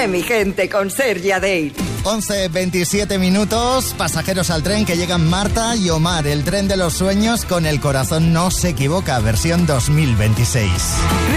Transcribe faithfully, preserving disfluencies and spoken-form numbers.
Eh, mi gente, con Sergi Adey. once veintisiete minutos, pasajeros al tren que llegan Marta y Omar, el tren de los sueños con el corazón no se equivoca, versión dos mil veintiséis.